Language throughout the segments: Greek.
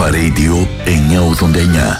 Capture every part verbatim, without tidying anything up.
Αλφα Radio εννιακόσια ογδόντα εννιά.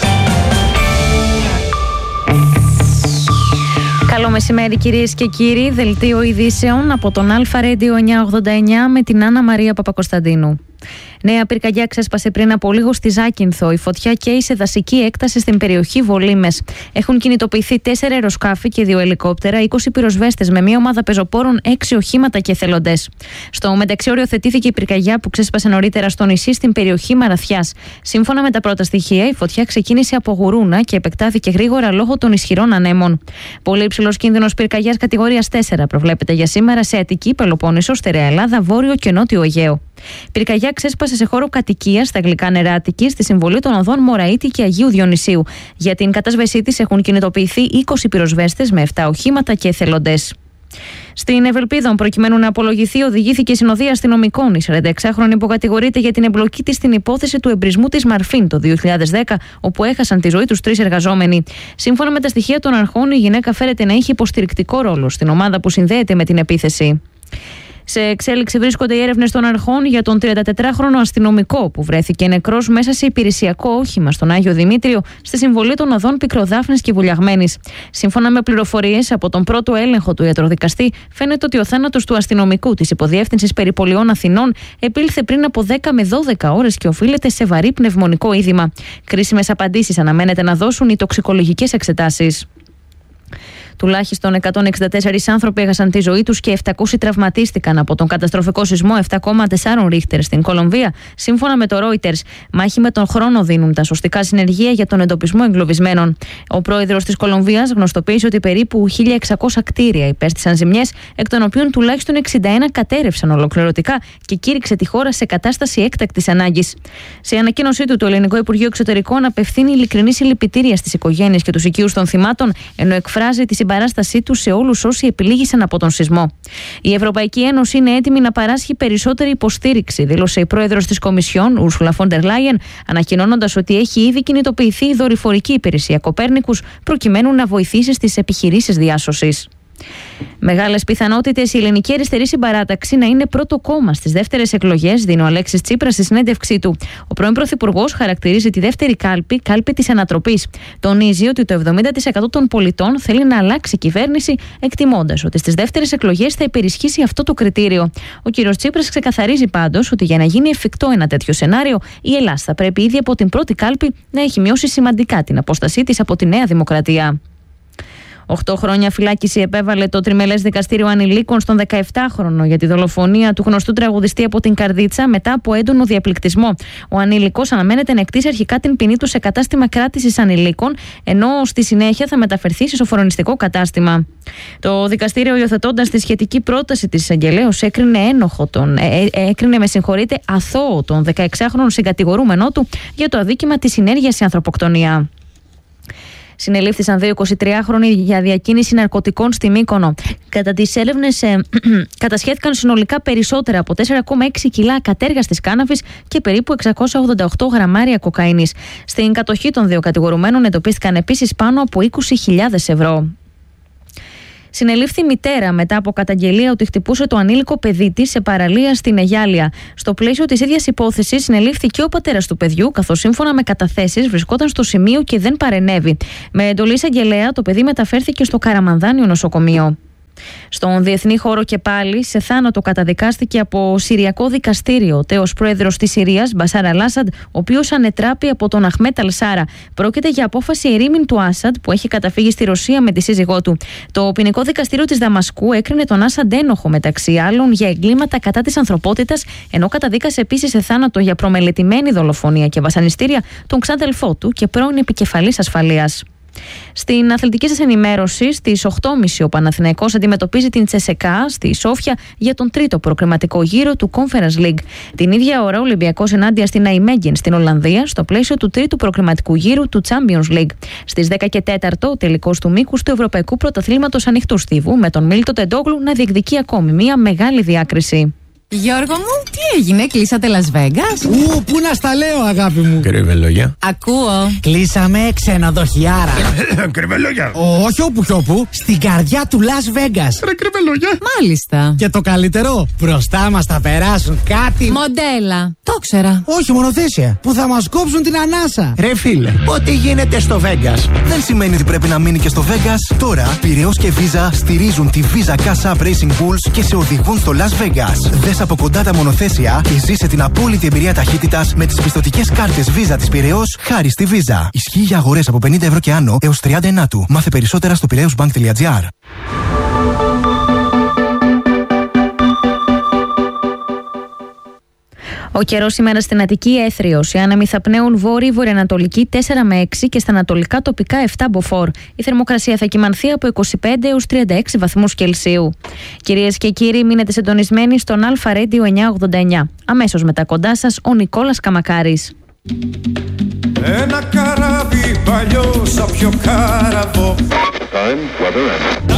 Καλό μεσημέρι κυρίες και κύριοι, δελτίο ειδήσεων από τον Αλφα Radio εννιακόσια ογδόντα εννιά με την Άννα Μαρία Παπακοσταντίνου. Νέα πυρκαγιά ξέσπασε πριν από λίγο στη Ζάκυνθο. Η φωτιά καίει σε δασική έκταση στην περιοχή Βολήμες. Έχουν κινητοποιηθεί τέσσερα αεροσκάφη και δύο ελικόπτερα, είκοσι πυροσβέστες με μία ομάδα πεζοπόρων, έξι οχήματα και εθελοντές. Στο μεταξύ, οριοθετήθηκε η πυρκαγιά που ξέσπασε νωρίτερα στο νησί στην περιοχή Μαραθιάς. Σύμφωνα με τα πρώτα στοιχεία, η φωτιά ξεκίνησε από Γουρούνα και επεκτάθηκε γρήγορα λόγω των ισχυρών ανέμων. Πολύ υψηλός κίνδυνος πυρκαγιάς κατηγορίας τέσσερα προβλέπεται για σήμερα σε Αττική, Πελοπόννησο, Στερεά Ελλάδα, Βόρειο και Νότιο Αιγαίο. Πυρκαγιά ξέσπασε σε χώρο κατοικίας στα γλυκά νερά Αττικής, στη συμβολή των οδών Μωραήτη και Αγίου Διονυσίου. Για την κατάσβεσή της έχουν κινητοποιηθεί είκοσι πυροσβέστες με επτά οχήματα και εθελοντές. Στην Ευελπίδων, προκειμένου να απολογηθεί, οδηγήθηκε η συνοδεία αστυνομικών. Η σαρανταεξάχρονη υποκατηγορείται για την εμπλοκή της στην υπόθεση του εμπρισμού της Μαρφίν το δύο χιλιάδες δέκα, όπου έχασαν τη ζωή τους τρεις εργαζόμενοι. Σύμφωνα με τα στοιχεία των αρχών, η γυναίκα φέρεται να είχε υποστηρικτικό ρόλο στην ομάδα που συνδέεται με την επίθεση. Σε εξέλιξη βρίσκονται οι έρευνες των αρχών για τον τριαντατετράχρονο αστυνομικό που βρέθηκε νεκρός μέσα σε υπηρεσιακό όχημα στον Άγιο Δημήτριο, στη συμβολή των οδών Πικροδάφνης και Βουλιαγμένης. Σύμφωνα με πληροφορίες από τον πρώτο έλεγχο του ιατροδικαστή, φαίνεται ότι ο θάνατος του αστυνομικού της Υποδιεύθυνσης Περιπολιών Αθηνών επήλθε πριν από δέκα με δώδεκα ώρες και οφείλεται σε βαρύ πνευμονικό είδημα. Κρίσιμες απαντήσεις αναμένεται να δώσουν οι τοξικολογικές εξετάσεις. Τουλάχιστον εκατόν εξήντα τέσσερις άνθρωποι έχασαν τη ζωή τους και επτακόσιοι τραυματίστηκαν από τον καταστροφικό σεισμό επτά κόμμα τέσσερα Ρίχτερ στην Κολομβία, σύμφωνα με το Reuters. Μάχη με τον χρόνο δίνουν τα σωστικά συνεργεία για τον εντοπισμό εγκλωβισμένων. Ο πρόεδρος της Κολομβίας γνωστοποίησε ότι περίπου χίλια εξακόσια κτίρια υπέστησαν ζημιές, εκ των οποίων τουλάχιστον εξήντα ένα κατέρευσαν ολοκληρωτικά και κήρυξε τη χώρα σε κατάσταση έκτακτης ανάγκης. Σε ανακοίνωσή του, το Ελληνικό Υπουργείο Εξωτερικών απευθύνει ειλικρινή συλληπιτήρια στις οικογένειες και τους οικείους των θυμάτων, ενώ εκφράζει τη συμπαράστασή του σε όλους όσοι επιλήγησαν από τον σεισμό. Η Ευρωπαϊκή Ένωση είναι έτοιμη να παράσχει περισσότερη υποστήριξη, δήλωσε η πρόεδρος της Κομισιόν, Ούρσουλα φον ντερ Λάιεν, ανακοινώνοντας ότι έχει ήδη κινητοποιηθεί η δορυφορική υπηρεσία Κοπέρνικους προκειμένου να βοηθήσει στις επιχειρήσεις διάσωσης. Μεγάλες πιθανότητες η Ελληνική Αριστερή Συμπαράταξη να είναι πρώτο κόμμα στις δεύτερες εκλογές, δίνει ο Αλέξης Τσίπρας στη συνέντευξή του. Ο πρώην Πρωθυπουργός χαρακτηρίζει τη δεύτερη κάλπη κάλπη της ανατροπής. Τονίζει ότι το εβδομήντα τοις εκατό των πολιτών θέλει να αλλάξει κυβέρνηση, εκτιμώντας ότι στις δεύτερες εκλογές θα υπερισχύσει αυτό το κριτήριο. Ο κ. Τσίπρας ξεκαθαρίζει πάντως ότι για να γίνει εφικτό ένα τέτοιο σενάριο, η Ελλάδα θα πρέπει ήδη από την πρώτη κάλπη να έχει μειώσει σημαντικά την απόστασή της από τη Νέα Δημοκρατία. Οχτώ χρόνια φυλάκιση επέβαλε το τριμελές δικαστήριο ανηλίκων στον δεκαεπτάχρονο για τη δολοφονία του γνωστού τραγουδιστή από την Καρδίτσα μετά από έντονο διαπληκτισμό. Ο ανήλικος αναμένεται να εκτίσει αρχικά την ποινή του σε κατάστημα κράτησης ανηλίκων, ενώ στη συνέχεια θα μεταφερθεί σε σοφρονιστικό κατάστημα. Το δικαστήριο, υιοθετώντας τη σχετική πρόταση της εισαγγελέως, έκρινε ένοχο τον, ε, ε, έκρινε με συγχωρείτε αθώο τον δεκαεξάχρονο συγκατηγορούμενό του για το αδίκημα της συνέργειας σε ανθρωποκτονία. Συνελήφθησαν δύο εικοσιτριάχρονοι για διακίνηση ναρκωτικών στη Μύκονο. Κατά τις έρευνες ε, κατασχέθηκαν συνολικά περισσότερα από τέσσερα κόμμα έξι κιλά ακατέργαστης κάναβης και περίπου εξακόσια ογδόντα οκτώ γραμμάρια κοκαίνης. Στην κατοχή των δύο κατηγορουμένων εντοπίστηκαν επίσης πάνω από είκοσι χιλιάδες ευρώ. Συνελήφθη μητέρα μετά από καταγγελία ότι χτυπούσε το ανήλικο παιδί της σε παραλία στην Αιγιάλια. Στο πλαίσιο της ίδιας υπόθεσης, συνελήφθη και ο πατέρας του παιδιού, καθώς σύμφωνα με καταθέσεις βρισκόταν στο σημείο και δεν παρενέβη. Με εντολή εισαγγελέα, το παιδί μεταφέρθηκε στο Καραμανδάνιο νοσοκομείο. Στον διεθνή χώρο και πάλι, σε θάνατο καταδικάστηκε από Συριακό δικαστήριο ο τέος πρόεδρος της Συρίας, Μπασάρ Αλ-Άσαντ, ο οποίος ανετράπη από τον Αχμέτ Αλ-Σάρα. Πρόκειται για απόφαση ερήμην του Άσαντ, που έχει καταφύγει στη Ρωσία με τη σύζυγό του. Το ποινικό δικαστήριο της Δαμασκού έκρινε τον Άσαντ ένοχο μεταξύ άλλων για εγκλήματα κατά της ανθρωπότητας, ενώ καταδίκασε επίσης σε θάνατο για προμελετημένη δολοφονία και βασανιστήρια τον ξάδελφό του και πρώην επικεφαλής ασφαλείας. Στην αθλητική σας ενημέρωση, στις οκτώ και μισή ο Παναθηναϊκός αντιμετωπίζει την Τσεσεκά στη Σόφια για τον τρίτο προκριματικό γύρο του Conference League. Την ίδια ώρα ο Ολυμπιακός ενάντια στην Αϊμέγγεν στην Ολλανδία στο πλαίσιο του τρίτου προκριματικού γύρου του Champions League. Στις δέκα και τέσσερα ο τελικός του μήκους του Ευρωπαϊκού Πρωταθλήματος Ανοιχτού Στίβου, με τον Μίλτο Τεντόγλου να διεκδικεί ακόμη μία μεγάλη διάκριση. Γιώργο μου, τι έγινε, κλείσατε Las Vegas? Ου, πού να στα λέω, αγάπη μου. Κρυβελόγια. Ακούω. Κλείσαμε ξενοδοχιάρα. Κρυβελόγια. Όχι όπου κι όπου, στην καρδιά του Las Vegas. Ρε κρυβελόγια. Μάλιστα. Και το καλύτερο, μπροστά μας θα περάσουν κάτι. Μοντέλα. Το ξέρα. Όχι, μονοθέσια. Που θα μας κόψουν την ανάσα. Ρε φίλε, ό,τι γίνεται στο Vegas δεν σημαίνει ότι πρέπει να μείνει και στο Vegas. Τώρα, Πειραιώς και Visa στηρίζουν τη Visa Cash App Racing Bulls και σε οδηγούν στο Las Vegas. Δες από κοντά τα μονοθέσια και ζήσε την απόλυτη εμπειρία ταχύτητας με τις πιστωτικές κάρτες Visa της Πειραιώς χάρη στη Visa. Ισχύει για αγορές από πενήντα ευρώ και άνω έως τριάντα ενάτου. Μάθε περισσότερα στο πειραιώσbank.gr. Ο καιρός σήμερα στην Αττική έθριος. Οι άνεμοι θα πνέουν βόρειο-βορειοανατολική τέσσερα με έξι και στα ανατολικά τοπικά επτά μποφόρ. Η θερμοκρασία θα κυμανθεί από είκοσι πέντε έως τριάντα έξι βαθμούς Κελσίου. Κυρίες και κύριοι, μείνετε συντονισμένοι στον Αλφα Radio εννιακόσια ογδόντα εννιά. Αμέσως μετά κοντά σας ο Νικόλας Καμακάρης. Ένα καράβι παλιό σαν πιο κάραβο.